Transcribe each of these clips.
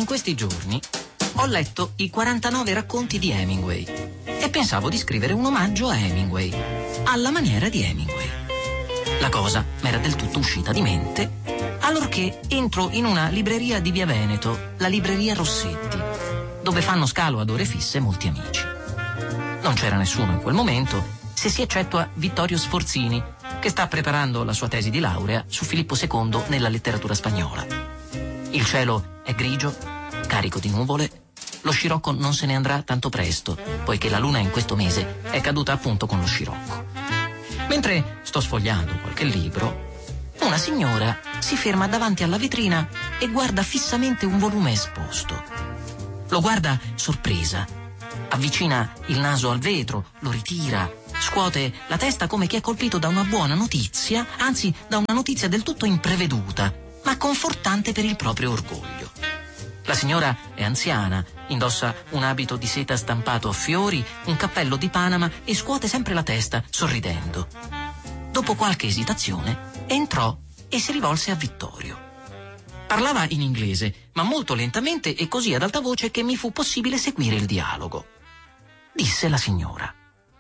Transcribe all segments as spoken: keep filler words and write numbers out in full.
questi giorni ho letto i quarantanove racconti di Hemingway e pensavo di scrivere un omaggio a Hemingway, alla maniera di Hemingway. La cosa m'era del tutto uscita di mente, allorché entro in una libreria di Via Veneto, la libreria Rossetti, dove fanno scalo ad ore fisse molti amici. Non c'era nessuno in quel momento, se si eccettua Vittorio Sforzini, che sta preparando la sua tesi di laurea su Filippo secondo nella letteratura spagnola. Il cielo è grigio, carico di nuvole. Lo scirocco non se ne andrà tanto presto, poiché la luna in questo mese è caduta appunto con lo scirocco. Mentre sto sfogliando qualche libro, una signora si ferma davanti alla vetrina e guarda fissamente un volume esposto. Lo guarda sorpresa, avvicina il naso al vetro, lo ritira, scuote la testa come chi è colpito da una buona notizia, anzi da una notizia del tutto impreveduta, ma confortante per il proprio orgoglio. La signora è anziana, indossa un abito di seta stampato a fiori, un cappello di Panama e scuote sempre la testa, sorridendo. Dopo qualche esitazione, entrò e si rivolse a Vittorio. Parlava in inglese, ma molto lentamente e così ad alta voce che mi fu possibile seguire il dialogo. Disse la signora: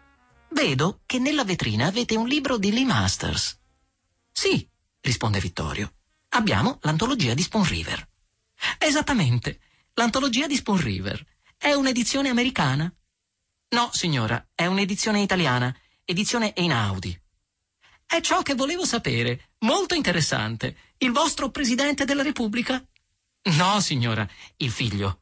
«Vedo che nella vetrina avete un libro di Lee Masters». «Sì», risponde Vittorio, «abbiamo l'antologia di Spoon River». «Esattamente, l'antologia di Spoon River. È un'edizione americana?» «No, signora, è un'edizione italiana, edizione Einaudi». «È ciò che volevo sapere, molto interessante. Il vostro Presidente della Repubblica?» «No, signora, il figlio».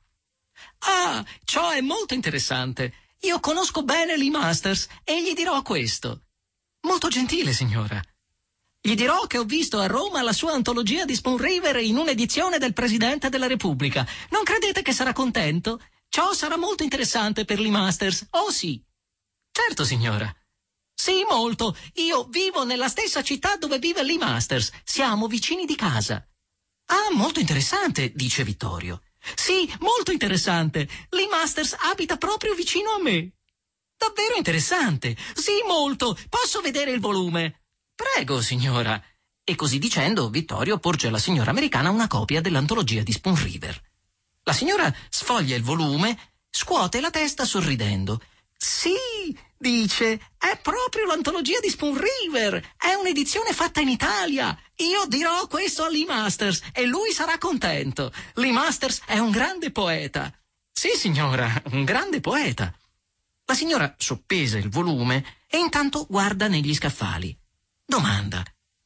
«Ah, ciò è molto interessante. Io conosco bene Lee Masters e gli dirò questo». «Molto gentile, signora». «Gli dirò che ho visto a Roma la sua antologia di Spoon River in un'edizione del Presidente della Repubblica. Non credete che sarà contento? Ciò sarà molto interessante per Lee Masters, oh sì». «Certo, signora». «Sì, molto. Io vivo nella stessa città dove vive Lee Masters. Siamo vicini di casa». «Ah, molto interessante», dice Vittorio. «Sì, molto interessante. Lee Masters abita proprio vicino a me». «Davvero interessante. Sì, molto. Posso vedere il volume?» «Prego, signora». E così dicendo, Vittorio porge alla signora americana una copia dell'antologia di Spoon River. La signora sfoglia il volume, scuote la testa sorridendo. «Sì», dice, «è proprio l'antologia di Spoon River. È un'edizione fatta in Italia. Io dirò questo a Lee Masters e lui sarà contento. Lee Masters è un grande poeta». «Sì, signora, un grande poeta». La signora soppesa il volume e intanto guarda negli scaffali. Domanda: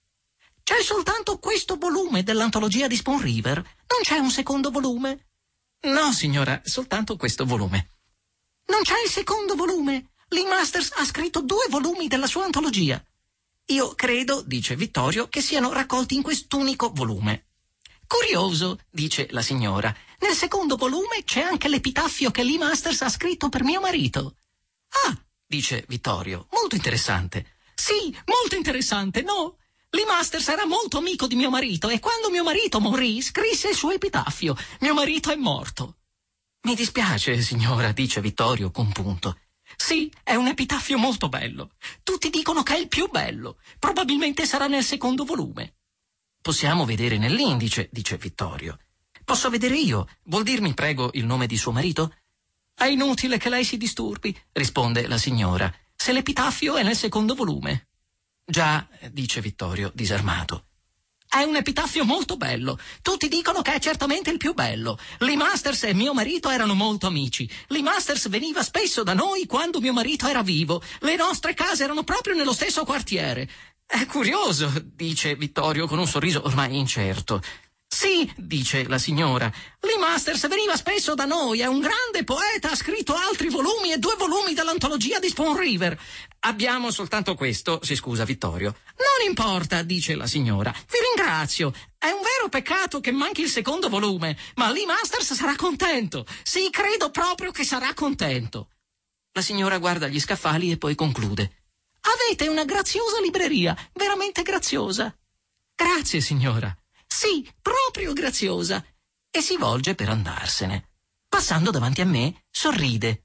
«C'è soltanto questo volume dell'antologia di Spoon River? Non c'è un secondo volume?» «No, signora, soltanto questo volume». «Non c'è il secondo volume? Lee Masters ha scritto due volumi della sua antologia». «Io credo», dice Vittorio, «che siano raccolti in quest'unico volume». «Curioso», dice la signora, «nel secondo volume c'è anche l'epitaffio che Lee Masters ha scritto per mio marito». «Ah», dice Vittorio, «molto interessante». «Sì, molto interessante, no? Lee Masters era molto amico di mio marito e quando mio marito morì scrisse il suo epitaffio. Mio marito è morto». «Mi dispiace, signora», dice Vittorio compunto. «Sì, è un epitaffio molto bello. Tutti dicono che è il più bello. Probabilmente sarà nel secondo volume». «Possiamo vedere nell'indice», dice Vittorio. «Posso vedere io? Vuol dirmi, prego, il nome di suo marito?» «È inutile che lei si disturbi», risponde la signora, «se l'epitaffio è nel secondo volume». «Già», dice Vittorio, disarmato. «È un epitaffio molto bello. Tutti dicono che è certamente il più bello. Lee Masters e mio marito erano molto amici. Lee Masters veniva spesso da noi quando mio marito era vivo. Le nostre case erano proprio nello stesso quartiere». «È curioso», dice Vittorio con un sorriso ormai incerto. «Sì», dice la signora, «Lee Masters veniva spesso da noi, è un grande poeta, ha scritto altri volumi e due volumi dell'antologia di Spoon River». «Abbiamo soltanto questo», si scusa Vittorio. «Non importa», dice la signora, «vi ringrazio. È un vero peccato che manchi il secondo volume, ma Lee Masters sarà contento. Sì, credo proprio che sarà contento». La signora guarda gli scaffali e poi conclude: «Avete una graziosa libreria, veramente graziosa». «Grazie, signora». «Sì, proprio graziosa». E si volge per andarsene. Passando davanti a me, sorride.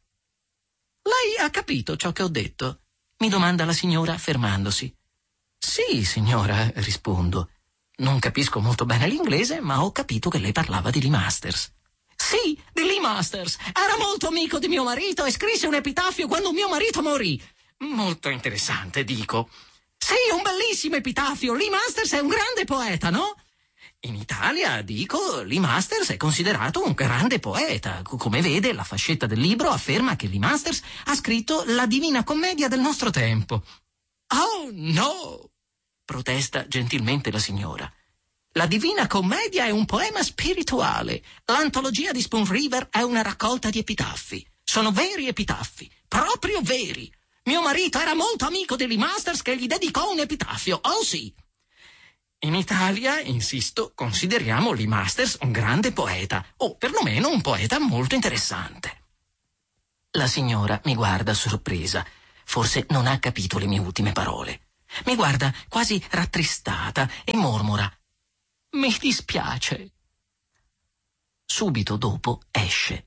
«Lei ha capito ciò che ho detto?» mi domanda la signora fermandosi. «Sì, signora», rispondo. «Non capisco molto bene l'inglese, ma ho capito che lei parlava di Lee Masters». «Sì, Sì, di Lee Masters. Era molto amico di mio marito e scrisse un epitaffio quando mio marito morì. Molto interessante, dico. Sì, un bellissimo epitaffio. Lee Masters è un grande poeta, no? In Italia, dico, Lee Masters è considerato un grande poeta. Come vede, la fascetta del libro afferma che Lee Masters ha scritto la Divina Commedia del nostro tempo. Oh, no! Protesta gentilmente la signora. La Divina Commedia è un poema spirituale. L'antologia di Spoon River è una raccolta di epitaffi. Sono veri epitaffi, proprio veri. Mio marito era molto amico di Lee Masters che gli dedicò un epitaffio, oh sì. In Italia, insisto, consideriamo Lee Masters un grande poeta, o perlomeno un poeta molto interessante. La signora mi guarda sorpresa. Forse non ha capito le mie ultime parole. Mi guarda quasi rattristata e mormora: mi dispiace. Subito dopo esce.